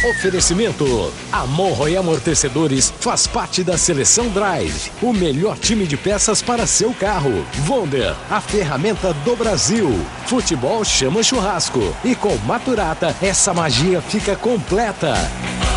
Oferecimento: Amorro e Amortecedores faz parte da Seleção Drive, o melhor time de peças para seu carro. Wonder, a ferramenta do Brasil. Futebol chama churrasco. E com Maturata, essa magia fica completa.